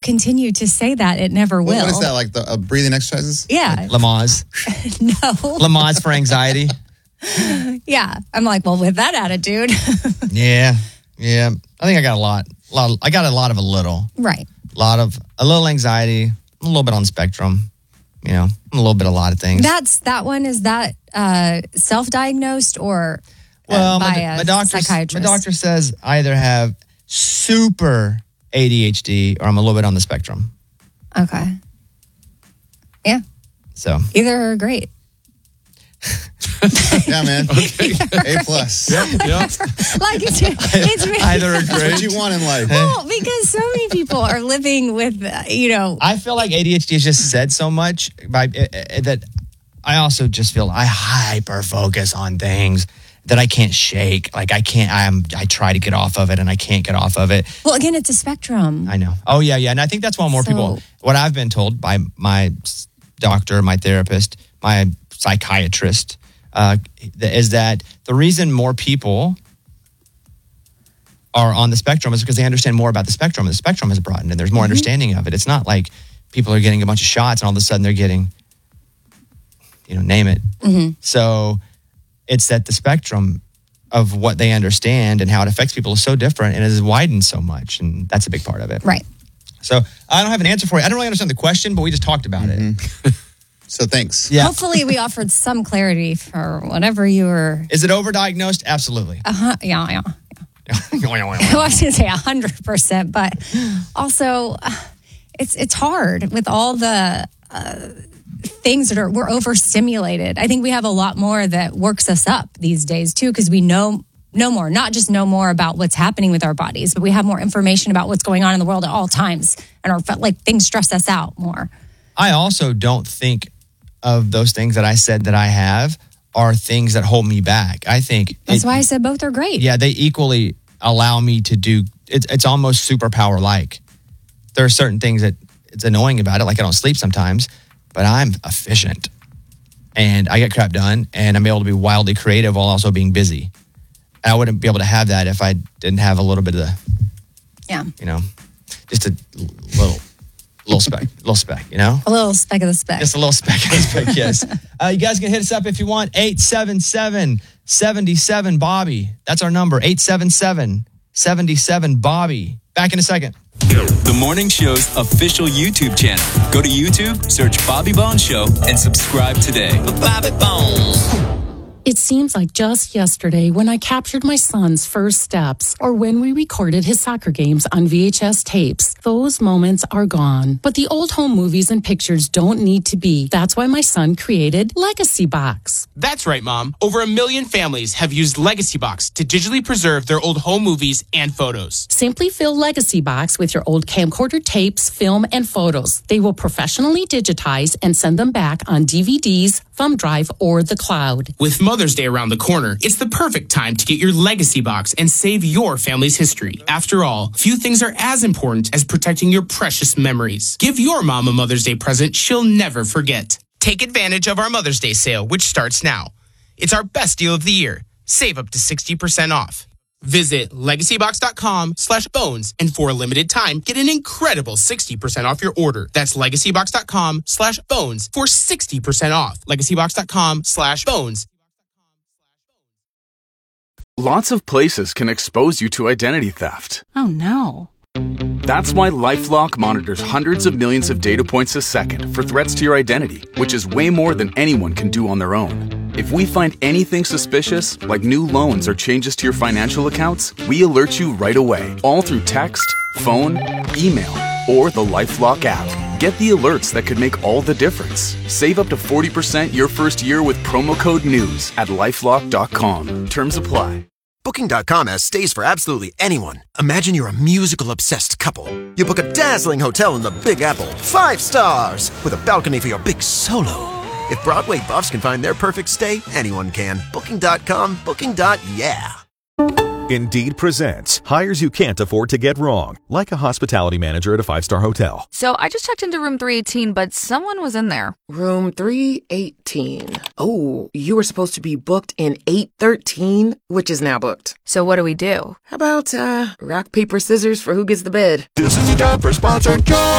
continue to say that, it never will. What is that, like the breathing exercises? Yeah. Lamaze. No. Lamaze for anxiety. Yeah. I'm like, well, with that attitude. Yeah. I think I got a lot. I got a lot of a little. Right. A little anxiety, a little bit on the spectrum. A little bit of a lot of things. That one, is that self-diagnosed or by a psychiatrist? My doctor says I either have super ADHD or I'm a little bit on the spectrum. Okay. Yeah. So either are great. Yeah, man. Okay. A+. Yep. Like it's really, either are great. That's what you want in life. well, because so many people are living with, I feel like ADHD is just said so much that I also just feel I hyper focus on things that I can't shake. Like I try to get off of it and I can't get off of it. Well, again, it's a spectrum. I know. Oh yeah. And I think that's why more people, what I've been told by my doctor, my therapist, my psychiatrist, is that the reason more people are on the spectrum is because they understand more about the spectrum. The spectrum has broadened and there's more understanding of it. It's not like people are getting a bunch of shots and all of a sudden they're getting, name it. Mm-hmm. So it's that the spectrum of what they understand and how it affects people is so different and it has widened so much. And that's a big part of it. Right. So I don't have an answer for you. I don't really understand the question, but we just talked about it. So thanks. Yeah. Hopefully we offered some clarity for whatever you were. Is it overdiagnosed? Absolutely. Yeah. I was going to say 100%, but also it's hard with all the things that we're overstimulated. I think we have a lot more that works us up these days too, because we know more, not just know more about what's happening with our bodies, but we have more information about what's going on in the world at all times, and things stress us out more. I also don't think of those things that I said that I have are things that hold me back. I think that's why I said both are great. Yeah, they equally allow me to do. It's almost superpower like. There are certain things that it's annoying about it, like I don't sleep sometimes, but I'm efficient and I get crap done, and I'm able to be wildly creative while also being busy. I wouldn't be able to have that if I didn't have a little bit of the, just a little speck, A little speck of the speck. Just a little speck of the speck, yes. You guys can hit us up if you want. 877-77-Bobby. That's our number, 877-77-Bobby. Back in a second. The Morning Show's official YouTube channel. Go to YouTube, search Bobby Bones Show, and subscribe today. Bobby Bones. It seems like just yesterday when I captured my son's first steps or when we recorded his soccer games on VHS tapes. Those moments are gone. But the old home movies and pictures don't need to be. That's why my son created Legacy Box. That's right, Mom. Over 1 million families have used Legacy Box to digitally preserve their old home movies and photos. Simply fill Legacy Box with your old camcorder tapes, film, and photos. They will professionally digitize and send them back on DVDs, thumb drive, or the cloud. With Mother's Day around the corner, it's the perfect time to get your Legacy Box and save your family's history. After all, few things are as important as protecting your precious memories. Give your mom a Mother's Day present she'll never forget. Take advantage of our Mother's Day sale, which starts now. It's our best deal of the year. Save up to 60% off. Visit legacybox.com/bones, and for a limited time, get an incredible 60% off your order. That's legacybox.com/bones for 60% off. legacybox.com/bones. Lots of places can expose you to identity theft. Oh no. That's why LifeLock monitors hundreds of millions of data points a second for threats to your identity, which is way more than anyone can do on their own. If we find anything suspicious, like new loans or changes to your financial accounts, we alert you right away, all through text, phone, email, or the LifeLock app. Get the alerts that could make all the difference. Save up to 40% your first year with promo code NEWS at LifeLock.com. Terms apply. Booking.com has stays for absolutely anyone. Imagine you're a musical-obsessed couple. You book a dazzling hotel in the Big Apple, 5 stars, with a balcony for your big solo. If Broadway buffs can find their perfect stay, anyone can. Booking.com, booking.yeah. Indeed presents hires you can't afford to get wrong, like a hospitality manager at a 5-star hotel. So I just checked into room 318, but someone was in there. Room 318. Oh, you were supposed to be booked in 813, which is now booked. So what do we do? How about rock, paper, scissors for who gets the bed? This is your time for sponsored job.